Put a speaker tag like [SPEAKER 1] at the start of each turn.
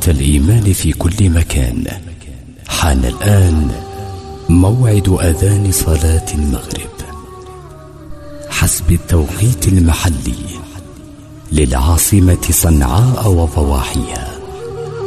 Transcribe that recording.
[SPEAKER 1] الإيمان في كل مكان. حان الآن موعد أذان صلاة المغرب حسب التوقيت المحلي للعاصمة صنعاء وضواحيها.